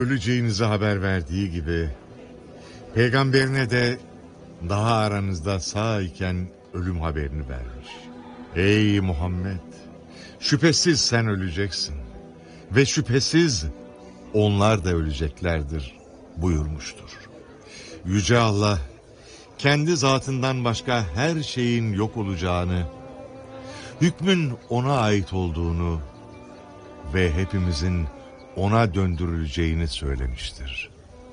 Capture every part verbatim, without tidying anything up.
Öleceğinizi haber verdiği gibi peygamberine de daha aranızda sağ iken ölüm haberini vermiş. Ey Muhammed, şüphesiz sen öleceksin ve şüphesiz onlar da öleceklerdir buyurmuştur. Yüce Allah kendi zatından başka her şeyin yok olacağını, hükmün ona ait olduğunu ve hepimizin ona döndürüleceğini söylemiştir.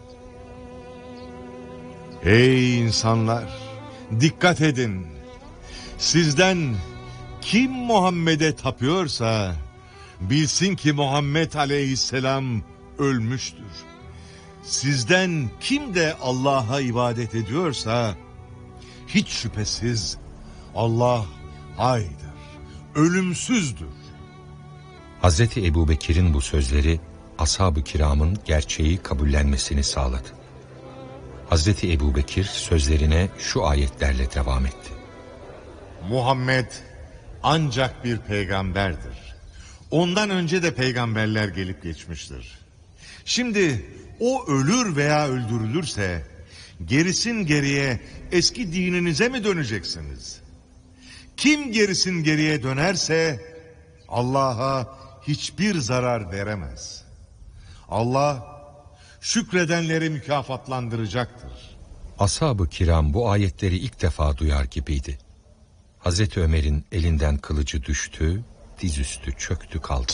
Ey insanlar, dikkat edin. Sizden kim Muhammed'e tapıyorsa bilsin ki Muhammed aleyhisselam ölmüştür. Sizden kim de Allah'a ibadet ediyorsa hiç şüphesiz Allah haydır, ölümsüzdür. Hazreti Ebubekir'in bu sözleri ashab-ı kiramın gerçeği kabullenmesini sağladı. Hazreti Ebubekir sözlerine şu ayetlerle devam etti. Muhammed ancak bir peygamberdir. Ondan önce de peygamberler gelip geçmiştir. Şimdi o ölür veya öldürülürse gerisin geriye eski dininize mi döneceksiniz? Kim gerisin geriye dönerse Allah'a hiçbir zarar veremez. Allah şükredenleri mükafatlandıracaktır. Ashab-ı kiram bu ayetleri ilk defa duyar gibiydi. Hazreti Ömer'in elinden kılıcı düştü, dizüstü çöktü kaldı.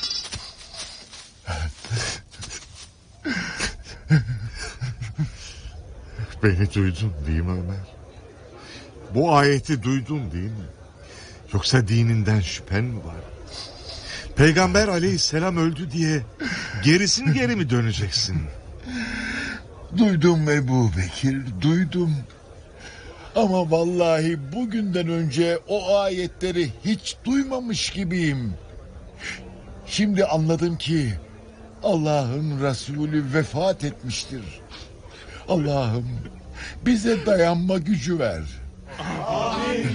Beni duydun değil mi Ömer? Bu ayeti duydun değil mi? Yoksa dininden şüphen mi var? Peygamber aleyhisselam öldü diye gerisin geri mi döneceksin? Duydum Ebubekir, duydum. Ama vallahi bugünden önce o ayetleri hiç duymamış gibiyim. Şimdi anladım ki Allah'ın Resulü vefat etmiştir. Allah'ım bize dayanma gücü ver. Amin.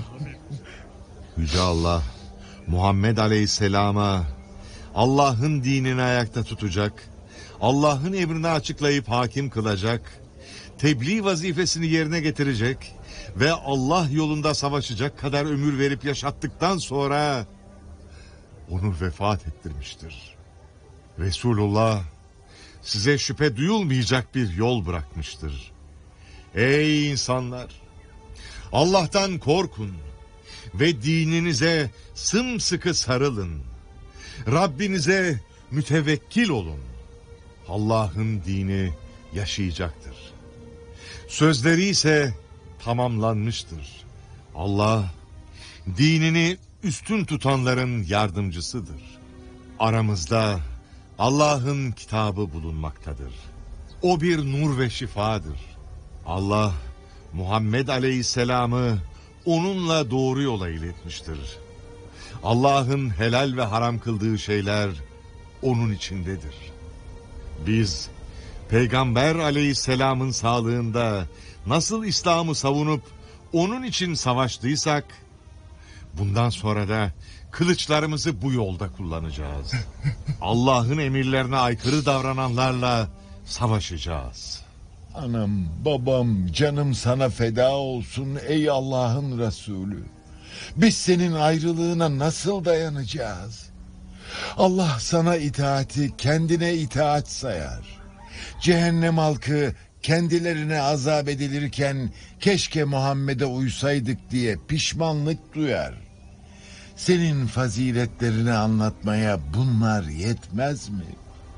Yüce Allah Muhammed Aleyhisselam'a Allah'ın dinini ayakta tutacak, Allah'ın emrini açıklayıp hakim kılacak, tebliğ vazifesini yerine getirecek ve Allah yolunda savaşacak kadar ömür verip yaşattıktan sonra onu vefat ettirmiştir. Resulullah size şüphe duyulmayacak bir yol bırakmıştır. Ey insanlar! Allah'tan korkun ve dininize sımsıkı sarılın. Rabbinize mütevekkil olun. Allah'ın dini yaşayacaktır. Sözleri ise tamamlanmıştır. Allah dinini üstün tutanların yardımcısıdır. Aramızda Allah'ın kitabı bulunmaktadır. O bir nur ve şifadır. Allah Muhammed Aleyhisselam'ı onunla doğru yola iletmiştir. Allah'ın helal ve haram kıldığı şeyler onun içindedir. Biz Peygamber Aleyhisselam'ın sağlığında nasıl İslam'ı savunup onun için savaştıysak, bundan sonra da kılıçlarımızı bu yolda kullanacağız. Allah'ın emirlerine aykırı davrananlarla savaşacağız. Anam, babam, canım sana feda olsun ey Allah'ın Resulü. Biz senin ayrılığına nasıl dayanacağız? Allah sana itaati kendine itaat sayar. Cehennem halkı kendilerine azap edilirken keşke Muhammed'e uysaydık diye pişmanlık duyar. Senin faziletlerini anlatmaya bunlar yetmez mi?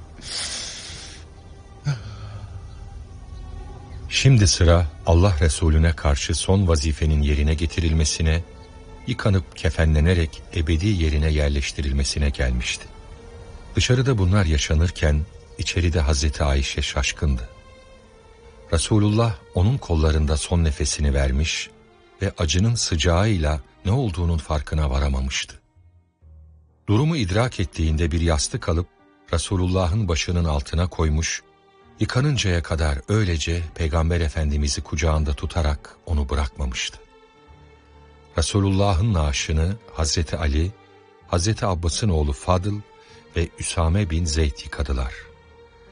Şimdi sıra Allah Resulüne karşı son vazifenin yerine getirilmesine, yıkanıp kefenlenerek ebedi yerine yerleştirilmesine gelmişti. Dışarıda bunlar yaşanırken içeride Hazreti Ayşe şaşkındı. Resulullah onun kollarında son nefesini vermiş ve acının sıcağıyla ne olduğunun farkına varamamıştı. Durumu idrak ettiğinde bir yastık alıp Resulullah'ın başının altına koymuş, yıkanıncaya kadar öylece Peygamber Efendimiz'i kucağında tutarak onu bırakmamıştı. Resulullah'ın naaşını Hazreti Ali, Hazreti Abbas'ın oğlu Fadıl ve Üsame bin Zeyd yıkadılar.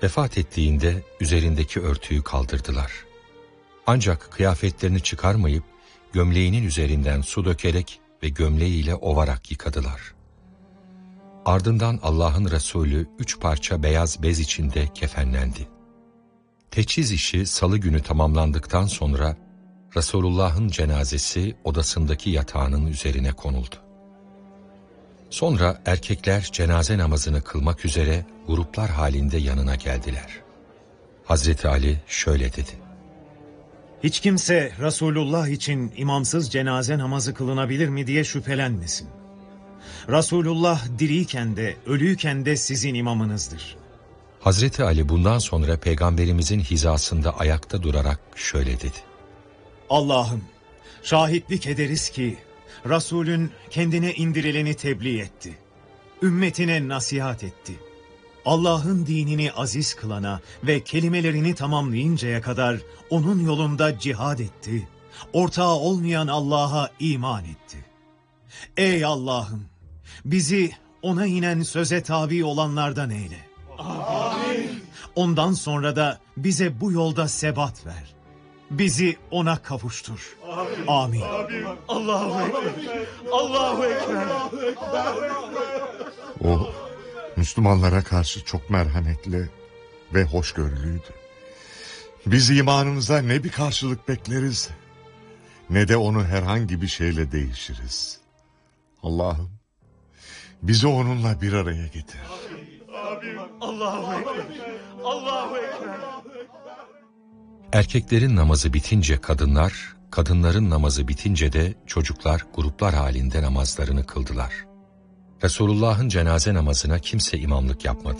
Vefat ettiğinde üzerindeki örtüyü kaldırdılar. Ancak kıyafetlerini çıkarmayıp gömleğinin üzerinden su dökerek ve gömleğiyle ovarak yıkadılar. Ardından Allah'ın Resulü üç parça beyaz bez içinde kefenlendi. Teçhiz işi salı günü tamamlandıktan sonra Resulullah'ın cenazesi odasındaki yatağının üzerine konuldu. Sonra erkekler cenaze namazını kılmak üzere gruplar halinde yanına geldiler. Hazreti Ali şöyle dedi: Hiç kimse Resulullah için imamsız cenaze namazı kılınabilir mi diye şüphelenmesin. Resulullah diriyken de ölüyken de sizin imamınızdır. Hazreti Ali bundan sonra Peygamberimizin hizasında ayakta durarak şöyle dedi: Allah'ım, şahitlik ederiz ki Resulün kendine indirileni tebliğ etti. Ümmetine nasihat etti. Allah'ın dinini aziz kılana ve kelimelerini tamamlayıncaya kadar onun yolunda cihad etti. Ortağı olmayan Allah'a iman etti. Ey Allah'ım, bizi ona inen söze tabi olanlardan eyle. Amin. Ondan sonra da bize bu yolda sebat ver. Bizi ona kavuştur. Amin. Amin. Allahu Ekber. Allahu Ekber. O Müslümanlara karşı çok merhametli ve hoşgörülüydü. Biz imanımıza ne bir karşılık bekleriz, ne de onu herhangi bir şeyle değişiriz. Allah'ım, bizi onunla bir araya getir. Amin. Allahu Ekber. Allahu Ekber. Erkeklerin namazı bitince kadınlar, kadınların namazı bitince de çocuklar gruplar halinde namazlarını kıldılar. Resulullah'ın cenaze namazına kimse imamlık yapmadı.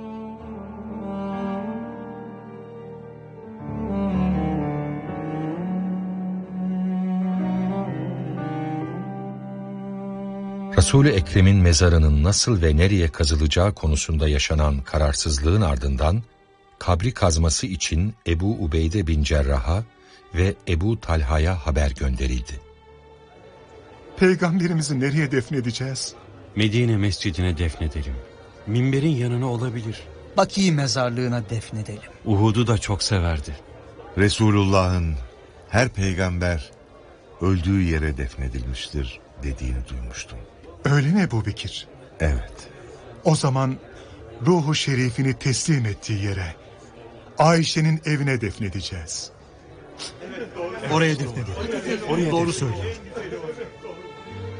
Resul-i Ekrem'in mezarının nasıl ve nereye kazılacağı konusunda yaşanan kararsızlığın ardından kabri kazması için Ebu Ubeyde bin Cerrah'a ve Ebu Talha'ya haber gönderildi. Peygamberimizi nereye defnedeceğiz? Medine mescidine defnedelim. Minberin yanına olabilir. Baki mezarlığına defnedelim. Uhud'u da çok severdi. Resulullah'ın her peygamber öldüğü yere defnedilmiştir dediğini duymuştum. Öyle mi Ebu Bekir? Evet. O zaman ruhu şerifini teslim ettiği yere, Ayşe'nin evine defnedeceğiz. Oraya defnedelim. Oraya doğru söylüyor.